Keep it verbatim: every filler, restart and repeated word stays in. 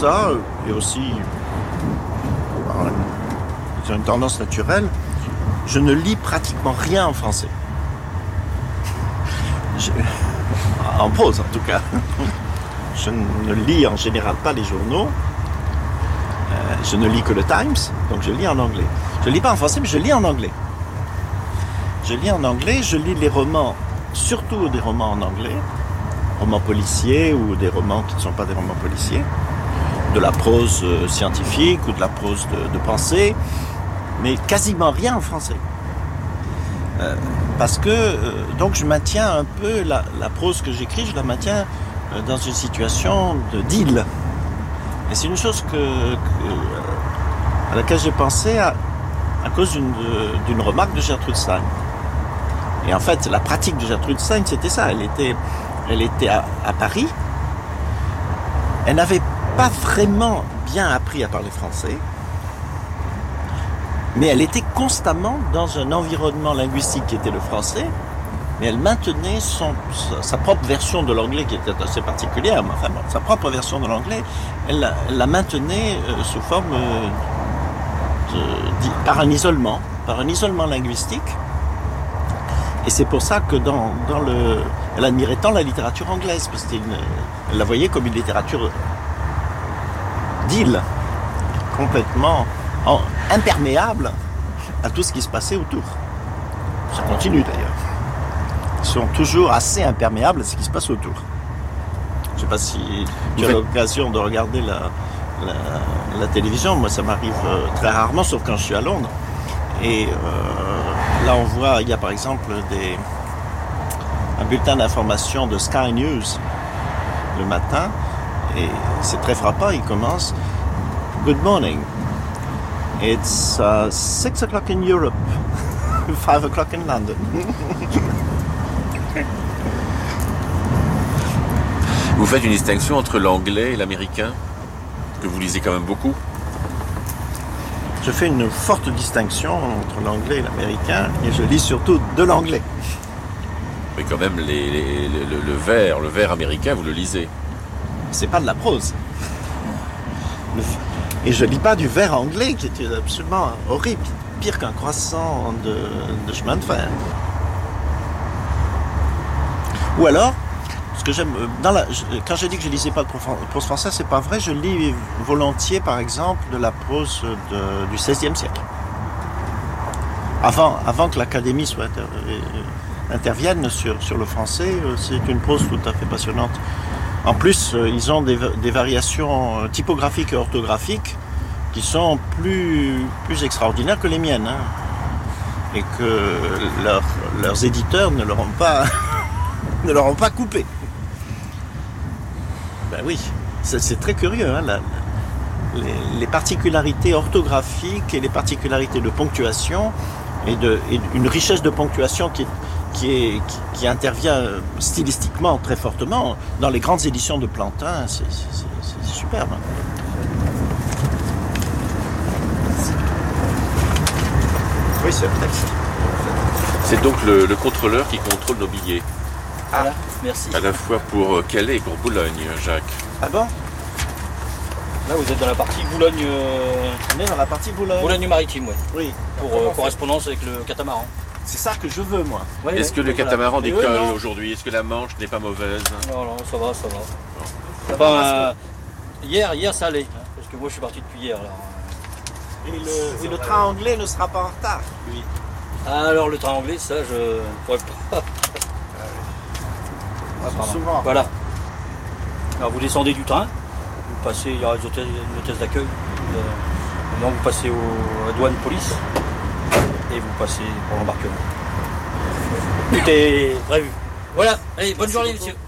ça, et aussi une, une tendance naturelle, je ne lis pratiquement rien en français. Je, en prose en tout cas. Je ne lis en général pas les journaux. Euh, je ne lis que le Times, donc je lis en anglais. Je ne lis pas en français, mais je lis en anglais. Je lis en anglais, je lis les romans, surtout des romans en anglais, romans policiers ou des romans qui ne sont pas des romans policiers, de la prose euh, scientifique ou de la prose de, de pensée, mais quasiment rien en français. Euh, parce que, euh, donc je maintiens un peu la, la prose que j'écris, je la maintiens euh, dans une situation de deal. Et c'est une chose que, que, à laquelle j'ai pensé à, à cause d'une, d'une remarque de Gertrude Stein. Et en fait, la pratique de Gertrude Stein, c'était ça. Elle était, elle était à, à Paris. Elle n'avait pas vraiment bien appris à parler français. Mais elle était constamment dans un environnement linguistique qui était le français, mais elle maintenait son, sa, sa propre version de l'anglais qui était assez particulière, mais enfin bon, sa propre version de l'anglais, elle la, elle la maintenait euh, sous forme euh, de, de, par un isolement, par un isolement linguistique. Et c'est pour ça que dans, dans le, elle admirait tant la littérature anglaise, parce que c'était une, elle la voyait comme une littérature d'île, complètement en, imperméable à tout ce qui se passait autour. Ça continue d'ailleurs. Ils sont toujours assez imperméables à ce qui se passe autour. Je ne sais pas si tu as l'occasion de regarder la, la, la télévision. Moi, ça m'arrive euh, très rarement, sauf quand je suis à Londres. Et euh, là, on voit, il y a par exemple des, un bulletin d'information de Sky News le matin. Et c'est très frappant. Il commence « Good morning. It's uh, six o'clock in Europe, five o'clock in London. » Vous faites une distinction entre l'anglais et l'américain, que vous lisez quand même beaucoup? Je fais une forte distinction entre l'anglais et l'américain, et je lis surtout de l'anglais. Mais quand même, les, les, le, le vers, le vers américain, vous le lisez. C'est pas de la prose. Le, et je lis pas du vers anglais, qui était absolument horrible, pire qu'un croissant de, de chemin de fer. Ou alors, ce que j'aime, dans la, quand j'ai dit que je lisais pas de prose française, c'est pas vrai. Je lis volontiers, par exemple, de la prose de, du seizième siècle. Avant, avant que l'Académie soit inter, intervienne sur, sur le français, c'est une prose tout à fait passionnante. En plus, ils ont des, des variations typographiques et orthographiques qui sont plus, plus extraordinaires que les miennes, hein, et que leur, leurs éditeurs ne leur ont pas, ne leur ont pas coupé. Ben oui, c'est, c'est très curieux, hein, la, les, les particularités orthographiques et les particularités de ponctuation et, de, et une richesse de ponctuation qui est Qui, est, qui, qui intervient stylistiquement très fortement dans les grandes éditions de Plantin, c'est, c'est, c'est superbe. Oui, c'est un texte. C'est donc le, le contrôleur qui contrôle nos billets. Ah, voilà, merci. À la fois pour Calais et pour Boulogne, Jacques. Ah bon? Là, vous êtes dans la partie Boulogne... Euh... On est dans la partie Boulogne. Boulogne-Maritime, oui. Oui. Pour euh, correspondance avec le catamaran. C'est ça que je veux, moi. Ouais, Est-ce ouais, que le voilà. catamaran décolle oui, aujourd'hui? Est-ce que la Manche n'est pas mauvaise? Non, non, ça va, ça va. Ça Enfin, va, euh, hier, hier, ça allait. Hein, parce que moi, je suis parti depuis hier. Alors, Et le, et le train anglais ne sera pas en retard, lui. ah, alors, le train anglais, ça, je ne pourrais pas. Ah, ah, souvent. Voilà. Alors, vous descendez du train. Vous passez, il y aura une hôtesse, une hôtesse d'accueil. Euh, donc, vous passez au, à la douane police. Et vous passez pour l'embarquement. Tout est prévu. Voilà. Allez, bonne Merci journée, beaucoup. Monsieur.